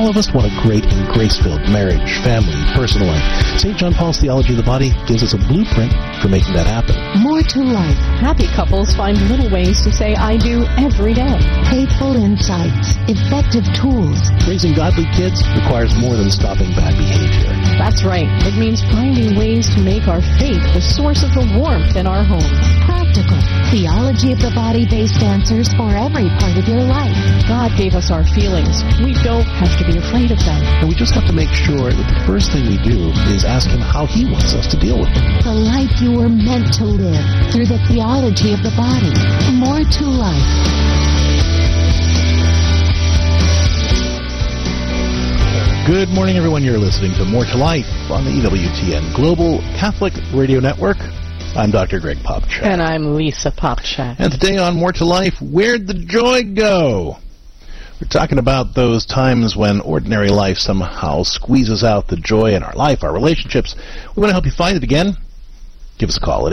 all of us want a great and grace-filled marriage, family, personal life. St. John Paul's Theology of the Body gives us a blueprint for making that happen. More to life. Happy couples find little ways to say I do every day. Faithful insights. Effective tools. Raising godly kids requires more than stopping bad behavior. That's right. It means finding ways to make our faith the source of the warmth in our home. Practical. Theology of the Body-based answers for every part of your life. God gave us our feelings. We don't have to be afraid of them. And we just have to make sure that the first thing we do is ask Him how He wants us to deal with them. The life you were meant to live through the theology of the body. More to life. Good morning, everyone. You're listening to More to Life on the EWTN Global Catholic Radio Network. I'm Dr. Greg Popcak. And I'm Lisa Popcak. And today on More to Life, where'd the joy go? We're talking about those times when ordinary life somehow squeezes out the joy in our life, our relationships. We want to help you find it again. Give us a call at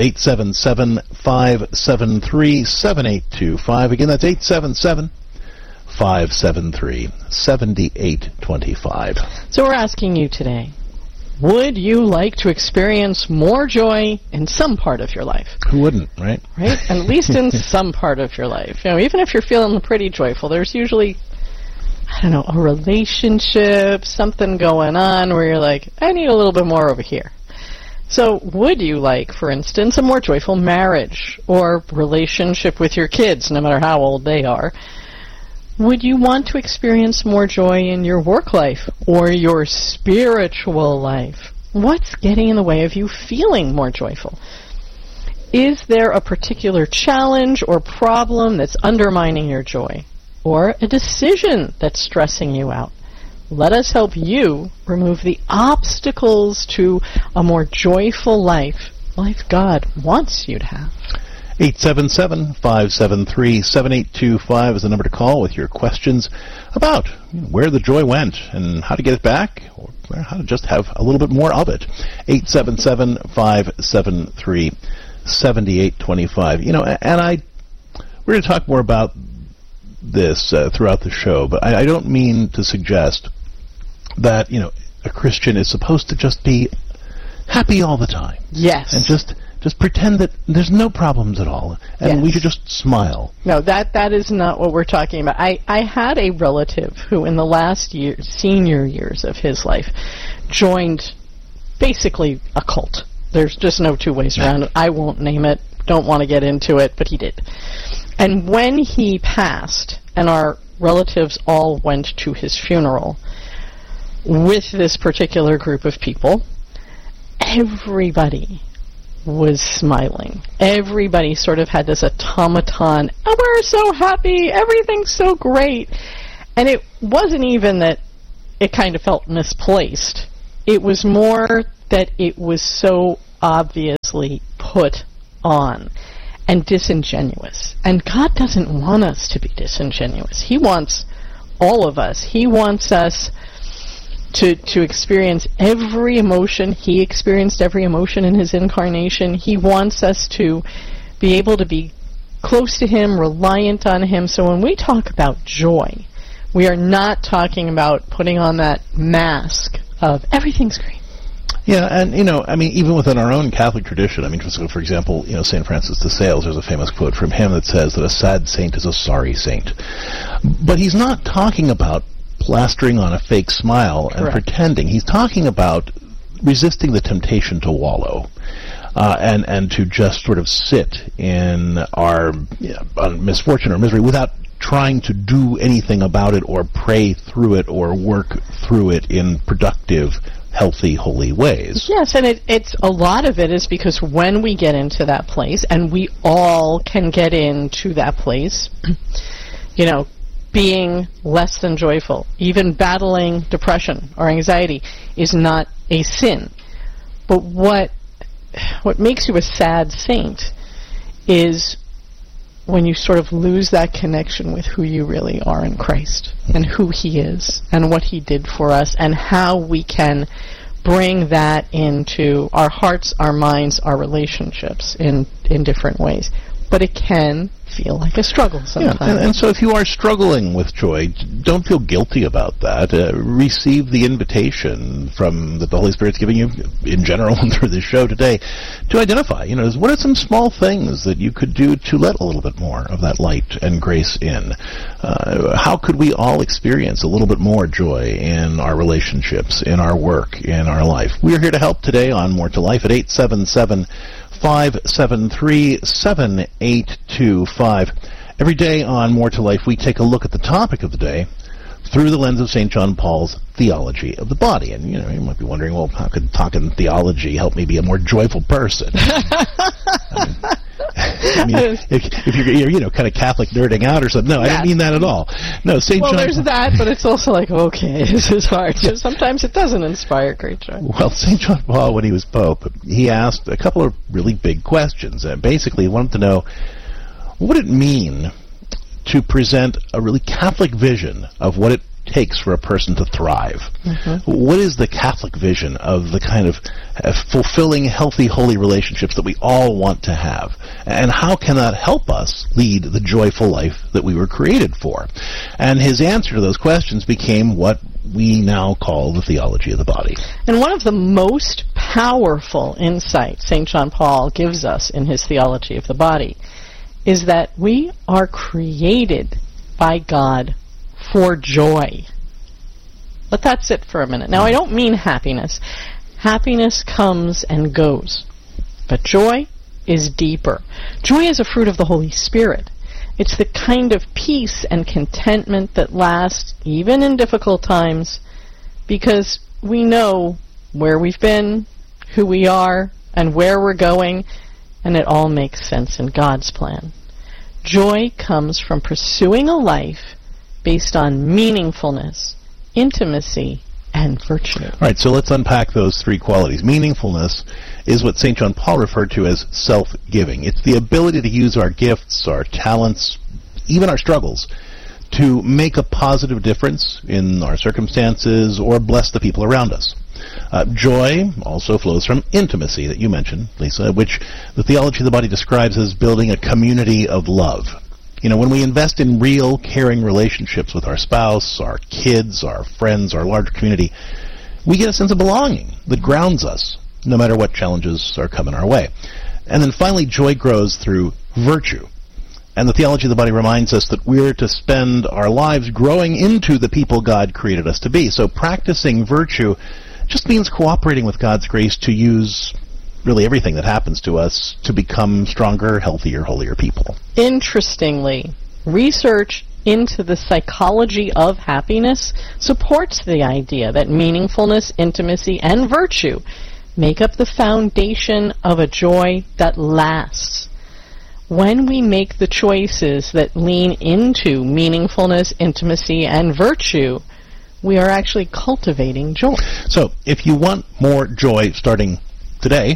877-573-7825. Again, that's 877-573-7825. So we're asking you today, would you like to experience more joy in some part of your life? Who wouldn't, right? Right? At least in some part of your life. You know, even if you're feeling pretty joyful, there's usually, I don't know, a relationship, something going on where you're like, I need a little bit more over here. So would you like, for instance, a more joyful marriage or relationship with your kids, no matter how old they are? Would you want to experience more joy in your work life or your spiritual life? What's getting in the way of you feeling more joyful? Is there a particular challenge or problem that's undermining your joy? Or a decision that's stressing you out? Let us help you remove the obstacles to a more joyful life God wants you to have. 877-573-7825 is the number to call with your questions about where the joy went and how to get it back, or how to just have a little bit more of it. 877-573-7825. You know, and we're going to talk more about this throughout the show, but I don't mean to suggest that, you know, a Christian is supposed to just be happy all the time. Yes. And just pretend that there's no problems at all, and we should just smile. No, that is not what we're talking about. I had a relative who, in the last senior years of his life, joined basically a cult. There's just no two ways around it. I won't name it, don't want to get into it, but he did. And when he passed, and our relatives all went to his funeral with this particular group of people, everybody was smiling. Everybody sort of had this automaton, oh, we're so happy, everything's so great. And it wasn't even that it kind of felt misplaced. It was more that it was so obviously put on and disingenuous. And God doesn't want us to be disingenuous. He wants all of us. He wants us to experience every emotion. He experienced every emotion in his incarnation. He wants us to be able to be close to him, reliant on him. So when we talk about joy, we are not talking about putting on that mask of everything's great. Yeah, and, you know, I mean, even within our own Catholic tradition, I mean, so for example, you know, St. Francis de Sales, there's a famous quote from him that says that a sad saint is a sorry saint. But he's not talking about plastering on a fake smile and pretending. He's talking about resisting the temptation to wallow and to just sort of sit in our misfortune or misery without trying to do anything about it or pray through it or work through it in productive, healthy, holy ways. Yes, and it's a lot of it is because when we get into that place, and we all can get into that place, you know, being less than joyful, even battling depression or anxiety is not a sin. But what makes you a sad saint is when you sort of lose that connection with who you really are in Christ and who he is and what he did for us and how we can bring that into our hearts, our minds, our relationships in different ways. but it can feel like a struggle sometimes. Yeah, and so if you are struggling with joy, don't feel guilty about that. Receive the invitation that the Holy Spirit's giving you in general and through this show today to identify, what are some small things that you could do to let a little bit more of that light and grace in? How could we all experience a little bit more joy in our relationships, in our work, in our life? We're here to help today on More to Life at 877-573-7825. Every day on More to Life, we take a look at the topic of the day through the lens of St. John Paul's theology of the body. And, you might be wondering, well, how could talking theology help me be a more joyful person? I mean, if you're kind of Catholic nerding out or something. No, I don't mean that at all. No, St. John... Well, there's that, but it's also like, okay, this is hard. So sometimes it doesn't inspire great joy. Well, St. John Paul, when he was Pope, he asked a couple of really big questions. Basically, he wanted to know, what would it mean to present a really Catholic vision of what it takes for a person to thrive? Mm-hmm. What is the Catholic vision of the kind of fulfilling, healthy, holy relationships that we all want to have? And how can that help us lead the joyful life that we were created for? And his answer to those questions became what we now call the theology of the body. And one of the most powerful insights St. John Paul gives us in his theology of the body is that we are created by God for joy. Let that sit for a minute. Now, I don't mean happiness. Happiness comes and goes. But joy is deeper. Joy is a fruit of the Holy Spirit. It's the kind of peace and contentment that lasts even in difficult times because we know where we've been, who we are, and where we're going, and it all makes sense in God's plan. Joy comes from pursuing a life based on meaningfulness, intimacy, and virtue. All right, so let's unpack those three qualities. Meaningfulness is what St. John Paul referred to as self-giving. It's the ability to use our gifts, our talents, even our struggles, to make a positive difference in our circumstances or bless the people around us. Joy also flows from intimacy that you mentioned, Lisa, which the theology of the body describes as building a community of love. When we invest in real, caring relationships with our spouse, our kids, our friends, our larger community, we get a sense of belonging that grounds us, no matter what challenges are coming our way. And then finally, joy grows through virtue. And the theology of the body reminds us that we're to spend our lives growing into the people God created us to be. So practicing virtue just means cooperating with God's grace to use really everything that happens to us to become stronger, healthier, holier people. Interestingly, research into the psychology of happiness supports the idea that meaningfulness, intimacy, and virtue make up the foundation of a joy that lasts. When we make the choices that lean into meaningfulness, intimacy, and virtue, we are actually cultivating joy. So, if you want more joy starting today,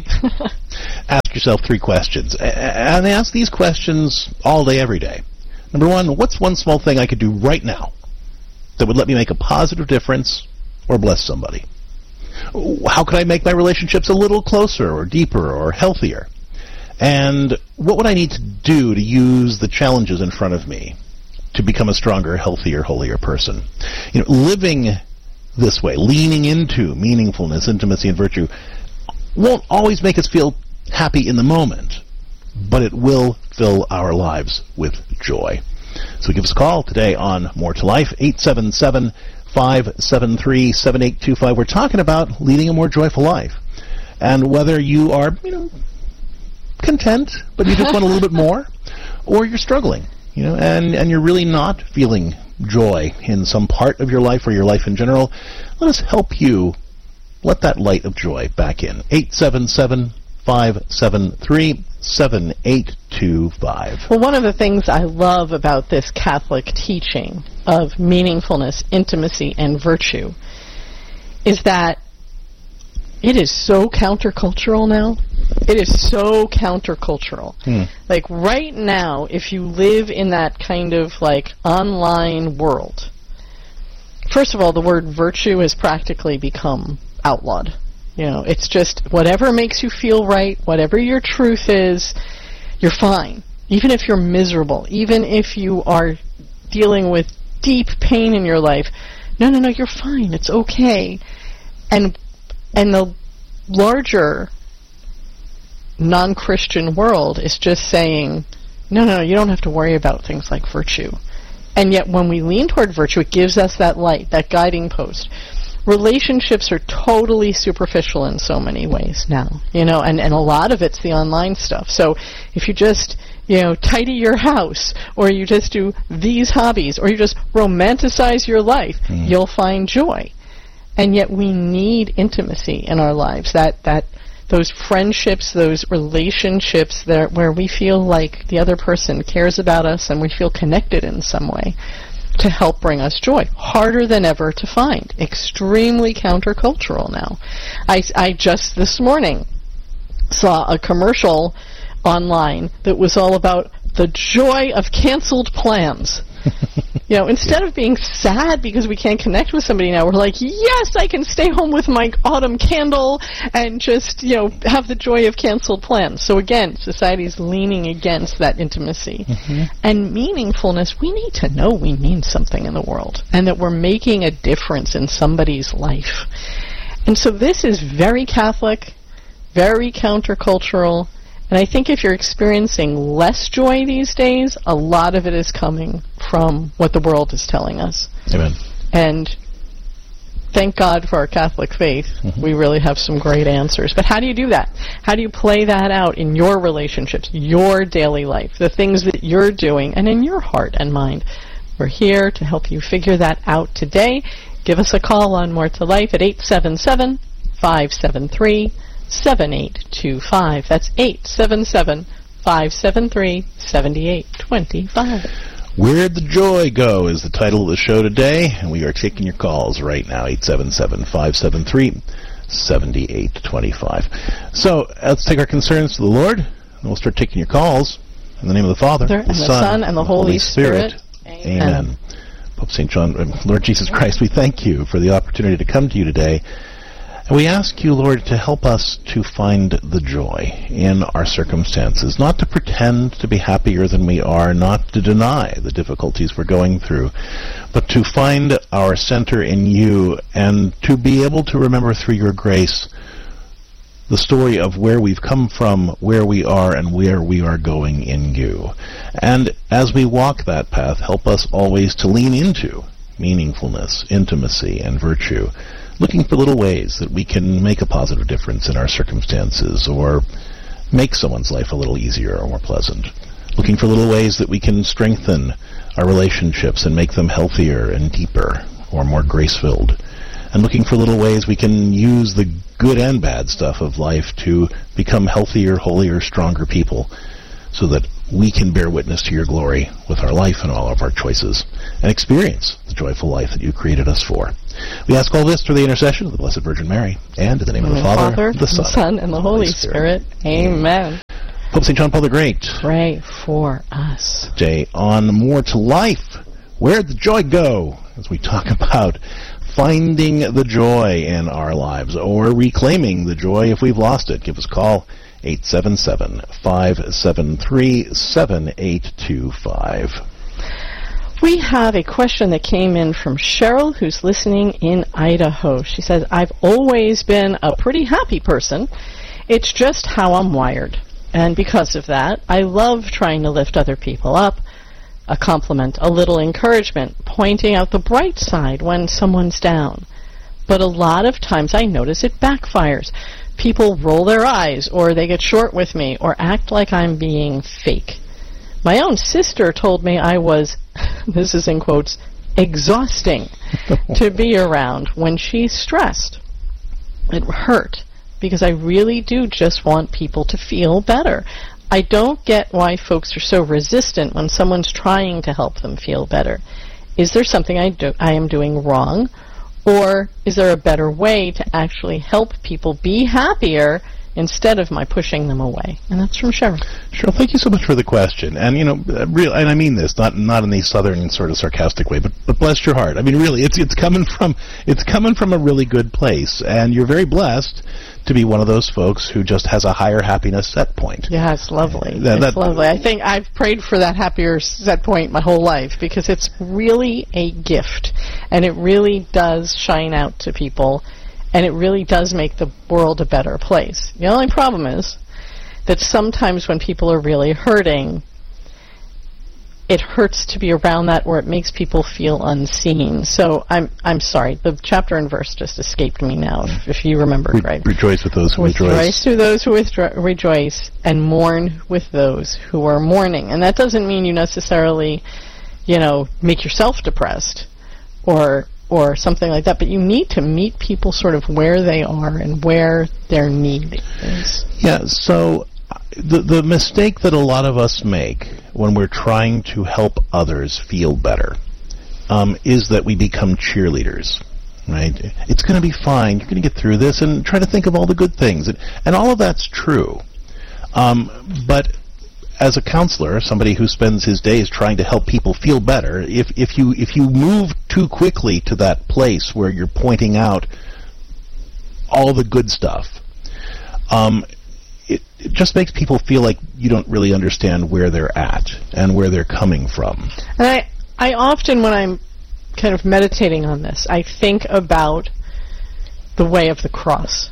ask yourself three questions. And ask these questions all day, every day. Number one, what's one small thing I could do right now that would let me make a positive difference or bless somebody? How could I make my relationships a little closer or deeper or healthier? And what would I need to do to use the challenges in front of me to become a stronger, healthier, holier person? Living this way, leaning into meaningfulness, intimacy, and virtue, won't always make us feel happy in the moment, but it will fill our lives with joy. So give us a call today on More to Life, 877-573-7825. We're talking about leading a more joyful life. And whether you are, content, but you just want a little bit more, or you're struggling, and you're really not feeling joy in some part of your life or your life in general, let us help you let that light of joy back in. 877-573-7825. Well, one of the things I love about this Catholic teaching of meaningfulness, intimacy, and virtue is that it is so countercultural now. It is so countercultural. Like right now, if you live in that kind of like online world, first of all, the word virtue has practically become outlawed. It's just whatever makes you feel right, whatever your truth is, you're fine. even if you're miserable, even if you are dealing with deep pain in your life, no, you're fine, it's okay. And the larger non-Christian world is just saying, no, you don't have to worry about things like virtue. And yet when we lean toward virtue, it gives us that light, that guiding post. Relationships are totally superficial in so many ways now, and a lot of it's the online stuff. So if you just, tidy your house, or you just do these hobbies, or you just romanticize your life, you'll find joy. And yet we need intimacy in our lives, that those friendships, those relationships where we feel like the other person cares about us and we feel connected in some way, to help bring us joy. Harder than ever to find. Extremely countercultural now. I just this morning saw a commercial online that was all about the joy of canceled plans. Instead of being sad because we can't connect with somebody now, we're like, yes, I can stay home with my autumn candle and just, have the joy of canceled plans. So again, society's leaning against that intimacy. And meaningfulness, we need to know we mean something in the world and that we're making a difference in somebody's life. And so this is very Catholic, very countercultural. And I think if you're experiencing less joy these days, a lot of it is coming from what the world is telling us. Amen. And thank God for our Catholic faith. We really have some great answers. But how do you do that? How do you play that out in your relationships, your daily life, the things that you're doing, and in your heart and mind? We're here to help you figure that out today. Give us a call on More to Life at 877-573-7825. That's 877-573-7825. Where'd the Joy Go is the title of the show today, and we are taking your calls right now, 877-573-7825. So let's take our concerns to the Lord, and we'll start taking your calls in the name of the Father, the Son, and the Holy Spirit. Amen. Pope St. John, Lord Jesus Christ, we thank you for the opportunity to come to you today. And we ask you, Lord, to help us to find the joy in our circumstances, not to pretend to be happier than we are, not to deny the difficulties we're going through, but to find our center in you and to be able to remember through your grace the story of where we've come from, where we are, and where we are going in you. And as we walk that path, help us always to lean into meaningfulness, intimacy, and virtue, looking for little ways that we can make a positive difference in our circumstances or make someone's life a little easier or more pleasant. Looking for little ways that we can strengthen our relationships and make them healthier and deeper or more grace-filled. And looking for little ways we can use the good and bad stuff of life to become healthier, holier, stronger people so that we can bear witness to your glory with our life and all of our choices and experience the joyful life that you created us for. We ask all this through the intercession of the Blessed Virgin Mary, and in the name of the Father, the Son, and the Holy Spirit. Amen. Pope St. John Paul the Great, pray for us. Today on More to Life, Where'd the Joy Go? As we talk about finding the joy in our lives or reclaiming the joy if we've lost it. Give us a call, 877-573-7825. We have a question that came in from Cheryl, who's listening in Idaho. She says, I've always been a pretty happy person. It's just how I'm wired. And because of that, I love trying to lift other people up, a compliment, a little encouragement, pointing out the bright side when someone's down. But a lot of times I notice it backfires. People roll their eyes, or they get short with me, or act like I'm being fake. My own sister told me I was, this is in quotes, exhausting to be around when she's stressed. It hurt because I really do just want people to feel better. I don't get why folks are so resistant when someone's trying to help them feel better. Is there something I am doing wrong? Or is there a better way to actually help people be happier instead of my pushing them away. And that's from Cheryl. Cheryl, thank you so much for the question. And, and I mean this, not in the southern sort of sarcastic way, but bless your heart. I mean, really, it's coming from a really good place. And you're very blessed to be one of those folks who just has a higher happiness set point. Yeah, it's lovely. It's lovely. I think I've prayed for that happier set point my whole life because it's really a gift. And it really does shine out to people. And it really does make the world a better place. The only problem is that sometimes when people are really hurting, it hurts to be around that, or it makes people feel unseen. So I'm sorry, the chapter and verse just escaped me now, if you remember right. Rejoice with those who rejoice. Rejoice to those who rejoice, and mourn with those who are mourning. And that doesn't mean you necessarily, make yourself depressed, or something like that, but you need to meet people sort of where they are and where their need is. Yeah, so the mistake that a lot of us make when we're trying to help others feel better is that we become cheerleaders, right? It's going to be fine, you're going to get through this, and try to think of all the good things. And all of that's true. But as a counselor, somebody who spends his days trying to help people feel better, if you move too quickly to that place where you're pointing out all the good stuff, it just makes people feel like you don't really understand where they're at and where they're coming from. And I often, when I'm kind of meditating on this, I think about the way of the cross.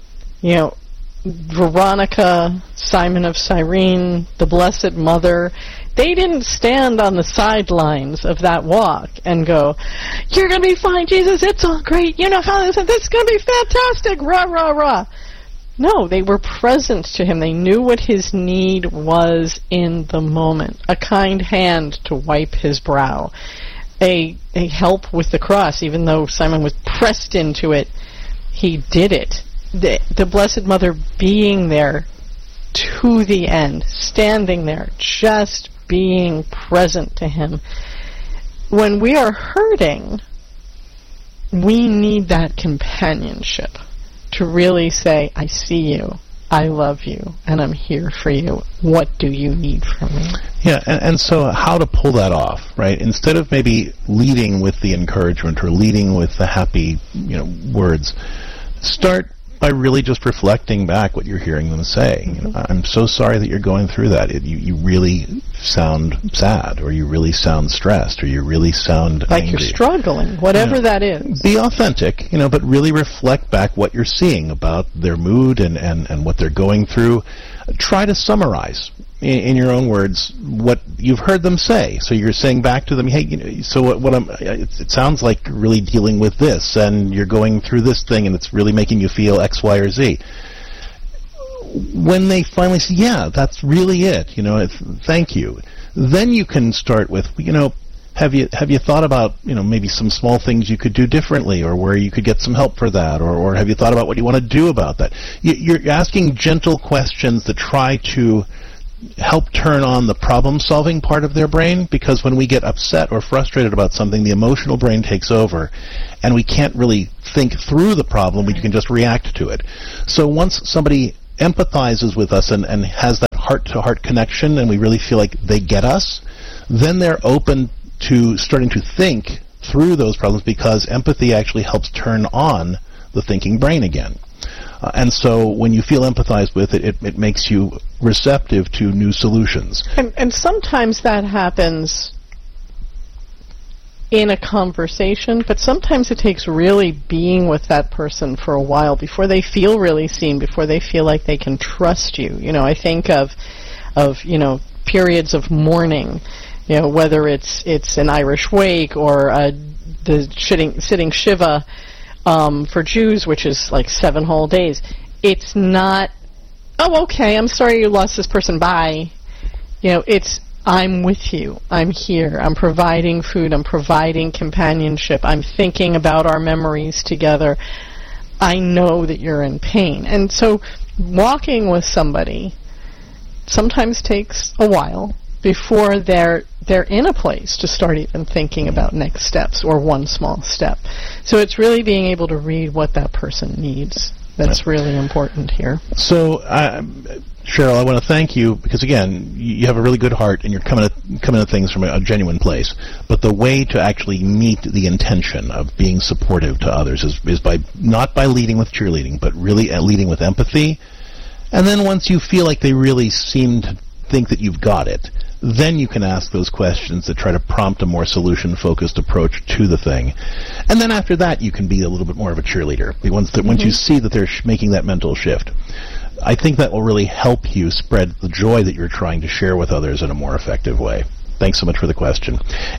Veronica, Simon of Cyrene, the Blessed Mother, they didn't stand on the sidelines of that walk and go, "You're going to be fine, Jesus, it's all great, how this is going to be fantastic, rah, rah, rah." No, they were present to him. They knew what his need was in the moment. A kind hand to wipe his brow. A help with the cross, even though Simon was pressed into it, he did it. The Blessed Mother being there to the end, standing there, just being present to him. When we are hurting, we need that companionship to really say, "I see you, I love you, and I'm here for you. What do you need from me?" Yeah, and so how to pull that off, right? Instead of maybe leading with the encouragement or leading with the happy, words, start by really just reflecting back what you're hearing them say. "I'm so sorry that you're going through that. You really sound sad, or you really sound stressed, or you really sound like angry." You're struggling, whatever that is. Be authentic, but really reflect back what you're seeing about their mood and what they're going through. Try to summarize in your own words what you've heard them say. So you're saying back to them, "Hey, so what it sounds like you're really dealing with this, and you're going through this thing, and it's really making you feel X, Y, or Z." When they finally say, "Yeah, that's really it, thank you," then you can start with, have you thought about, maybe some small things you could do differently, or where you could get some help for that, or have you thought about what you want to do about that? You're asking gentle questions that try to help turn on the problem-solving part of their brain, because when we get upset or frustrated about something, the emotional brain takes over, and we can't really think through the problem, we can just react to it. So once somebody empathizes with us and has that heart-to-heart connection, and we really feel like they get us, then they're open to starting to think through those problems, because empathy actually helps turn on the thinking brain again. And so when you feel empathized with it, it makes you receptive to new solutions. And sometimes that happens in a conversation, but sometimes it takes really being with that person for a while before they feel really seen, before they feel like they can trust you. I think of periods of mourning, whether it's an Irish wake or the sitting Shiva for Jews, which is like 7 whole days. It's not, "Oh, okay, I'm sorry you lost this person, bye." It's, "I'm with you, I'm here, I'm providing food, I'm providing companionship, I'm thinking about our memories together, I know that you're in pain." And so walking with somebody sometimes takes a while before they're in a place to start even thinking about next steps or one small step. So it's really being able to read what that person needs that's really important here. So, Cheryl, I want to thank you because, again, you have a really good heart and you're coming at things from a genuine place. But the way to actually meet the intention of being supportive to others is by not by leading with cheerleading, but really leading with empathy. And then once you feel like they really seem to think that you've got it, then you can ask those questions that try to prompt a more solution-focused approach to the thing. And then after that, you can be a little bit more of a cheerleader. Once you see that they're making that mental shift, I think that will really help you spread the joy that you're trying to share with others in a more effective way. Thanks so much for the question.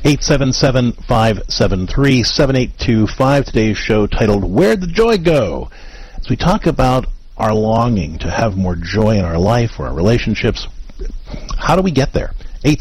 877-573-7825. Today's show titled, Where'd the Joy Go? As we talk about our longing to have more joy in our life or our relationships, how do we get there?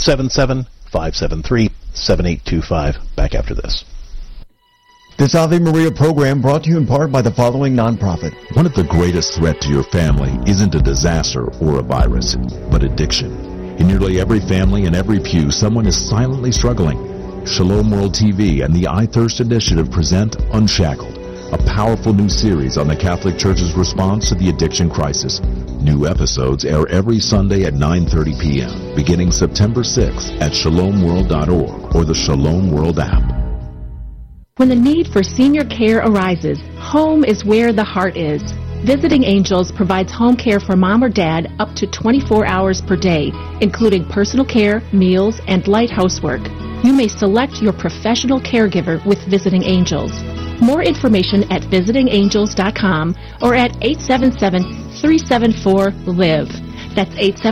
877-573-7825. Back after this. This Ave Maria program brought to you in part by the following nonprofit. One of the greatest threats to your family isn't a disaster or a virus, but addiction. In nearly every family and every pew, someone is silently struggling. Shalom World TV and the I Thirst Initiative present Unshackled, a powerful new series on the Catholic Church's response to the addiction crisis. New episodes air every Sunday at 9:30 p.m., beginning September 6th at shalomworld.org or the Shalom World app. When the need for senior care arises, home is where the heart is. Visiting Angels provides home care for mom or dad up to 24 hours per day, including personal care, meals, and light housework. You may select your professional caregiver with Visiting Angels. More information at visitingangels.com or at 877-374-LIVE. That's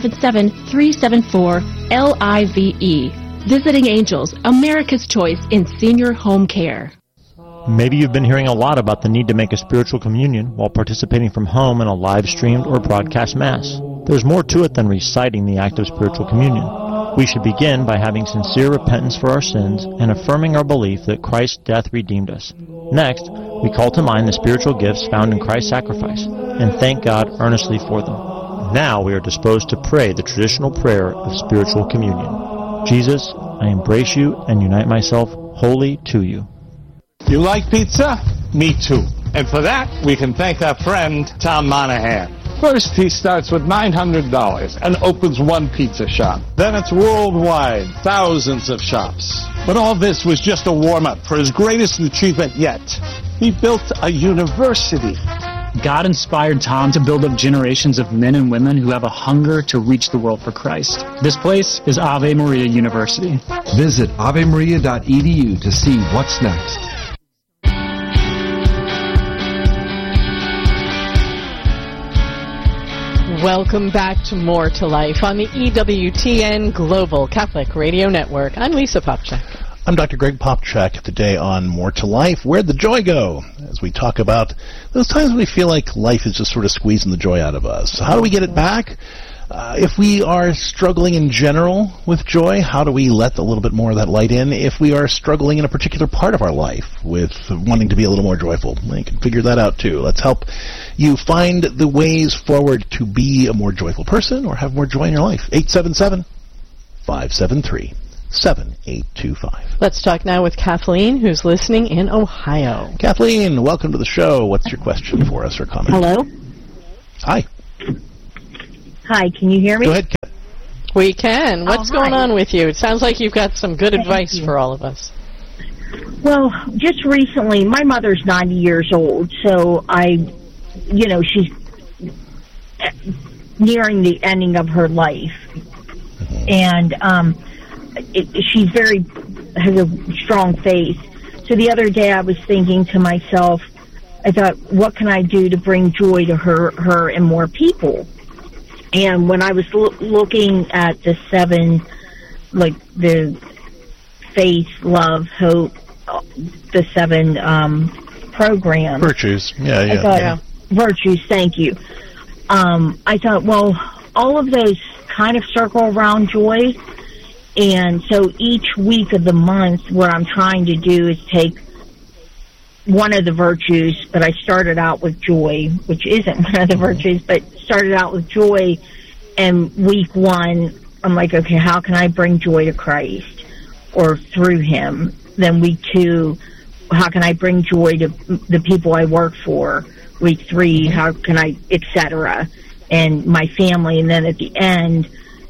877-374-LIVE. Visiting Angels, America's choice in senior home care. Maybe you've been hearing a lot about the need to make a spiritual communion while participating from home in a live-streamed or broadcast Mass. There's more to it than reciting the act of spiritual communion. We should begin by having sincere repentance for our sins and affirming our belief that Christ's death redeemed us. Next, we call to mind the spiritual gifts found in Christ's sacrifice and thank God earnestly for them. Now we are disposed to pray the traditional prayer of spiritual communion. Jesus, I embrace you and unite myself wholly to you. You like pizza? Me too. And for that, we can thank our friend, Tom Monahan. First, he starts with $900 and opens one pizza shop. Then it's worldwide, thousands of shops. But all this was just a warm-up for his greatest achievement yet. He built a university. God inspired Tom to build up generations of men and women who have a hunger to reach the world for Christ. This place is Ave Maria University. Visit avemaria.edu to see what's next. Welcome back to More to Life on the EWTN Global Catholic Radio Network. I'm Lisa Popchak. I'm Dr. Greg Popchak. Today on More to Life, Where'd the Joy Go? As we talk about those times when we feel like life is just sort of squeezing the joy out of us. How do we get it back? If we are struggling in general with joy, how do we let a little bit more of that light in? If we are struggling in a particular part of our life with wanting to be a little more joyful, we can figure that out too. Let's help you find the ways forward to be a more joyful person or have more joy in your life. 877-573-7825. Let's talk now with Kathleen, who's listening in Ohio. Kathleen, welcome to the show. What's your question for us or comment? Hello? Hi. Hi, can you hear me? Go ahead. We can. What's going on with you? It sounds like you've got some good advice for all of us. Well, just recently, my mother's 90 years old, so she's nearing the ending of her life. And she's has a strong faith. So the other day I was thinking to myself, I thought, what can I do to bring joy to her and more people? And when I was looking at the seven, like the faith, love, hope, the seven programs. Virtues. Yeah. Virtues, thank you. I thought, well, all of those kind of circle around joy. And so each week of the month, what I'm trying to do is take one of the virtues, but I started out with joy, which isn't one of the virtues, but started out with joy. And week one, I'm like, okay, how can I bring joy to Christ or through him? Then week two, how can I bring joy to the people I work for week 3, how can I, etc., and my family, and then at the end,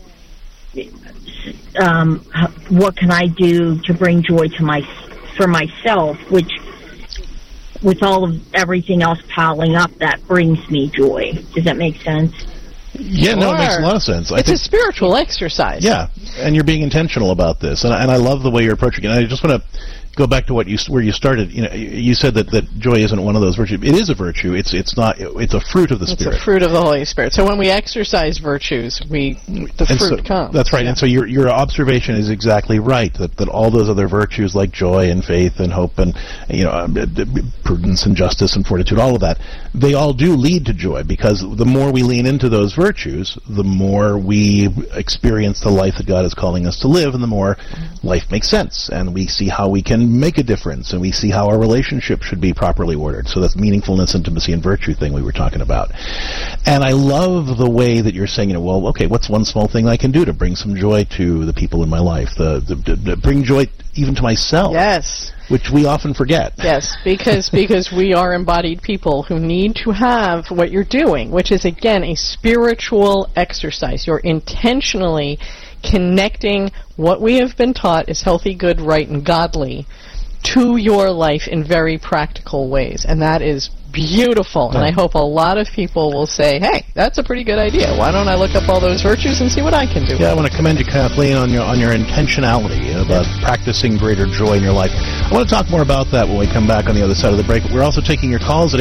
what can I do to bring joy to for myself, which, with all of everything else piling up, that brings me joy. Does that make sense? Yeah, no, it makes a lot of sense. It's a spiritual exercise. Yeah, and you're being intentional about this, and I love the way you're approaching it. And I just want to go back to where you started. You know, you said that joy isn't one of those virtues. It is a virtue. It's not. It's a fruit of the Spirit. It's a fruit of the Holy Spirit. So when we exercise virtues, the fruit comes. That's right. Yeah. And so your observation is exactly right. That all those other virtues like joy and faith and hope and prudence and justice and fortitude, all of that, they all do lead to joy, because the more we lean into those virtues, the more we experience the life that God is calling us to live, and the more life makes sense, and we see how we can make a difference, and we see how our relationship should be properly ordered. So that's meaningfulness, intimacy, and virtue thing we were talking about. And I love the way that you're saying, well, okay, what's one small thing I can do to bring some joy to the people in my life, to bring joy even to myself? Yes. Which we often forget. Yes, because we are embodied people who need to have what you're doing, which is, again, a spiritual exercise. You're intentionally connecting what we have been taught is healthy, good, right, and godly to your life in very practical ways. And that is beautiful. And I hope a lot of people will say, hey, that's a pretty good idea. Why don't I look up all those virtues and see what I can do? Yeah, I want to commend you, Kathleen, on your intentionality about practicing greater joy in your life. I want to talk more about that when we come back on the other side of the break. We're also taking your calls at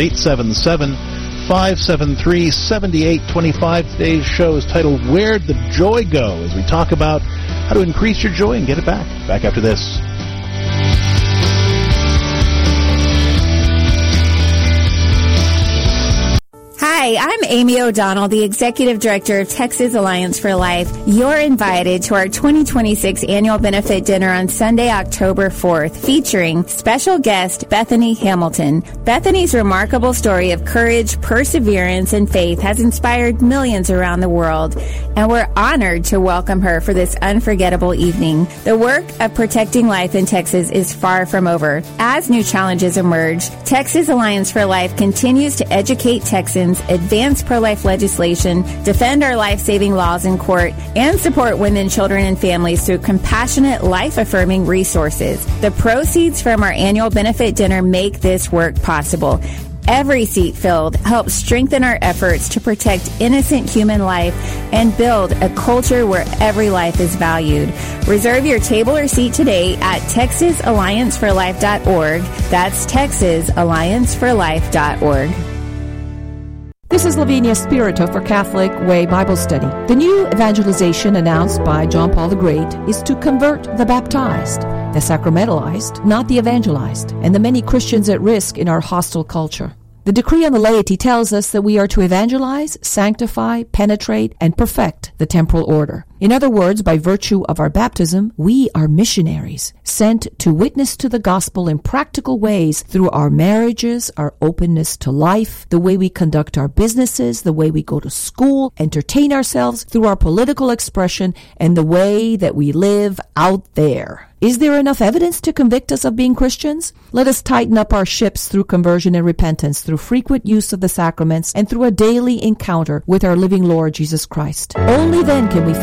877-573-7825. Today's show is titled Where'd the Joy Go?, as we talk about how to increase your joy and get it back. Back after this. Hi, I'm Amy O'Donnell, the Executive Director of Texas Alliance for Life. You're invited to our 2026 Annual Benefit Dinner on Sunday, October 4th, featuring special guest Bethany Hamilton. Bethany's remarkable story of courage, perseverance, and faith has inspired millions around the world, and we're honored to welcome her for this unforgettable evening. The work of protecting life in Texas is far from over. As new challenges emerge, Texas Alliance for Life continues to educate Texans, advance pro-life legislation, defend our life-saving laws in court, and support women, children, and families through compassionate, life-affirming resources. The proceeds from our annual benefit dinner make this work possible. Every seat filled helps strengthen our efforts to protect innocent human life and build a culture where every life is valued. Reserve your table or seat today at TexasAllianceForLife.org. That's TexasAllianceForLife.org. This is Lavinia Spirito for Catholic Way Bible Study. The new evangelization announced by John Paul the Great is to convert the baptized, the sacramentalized, not the evangelized, and the many Christians at risk in our hostile culture. The decree on the laity tells us that we are to evangelize, sanctify, penetrate, and perfect the temporal order. In other words, by virtue of our baptism, we are missionaries, sent to witness to the gospel in practical ways through our marriages, our openness to life, the way we conduct our businesses, the way we go to school, entertain ourselves, through our political expression, and the way that we live out there. Is there enough evidence to convict us of being Christians? Let us tighten up our ships through conversion and repentance, through frequent use of the sacraments, and through a daily encounter with our living Lord Jesus Christ. Only then can we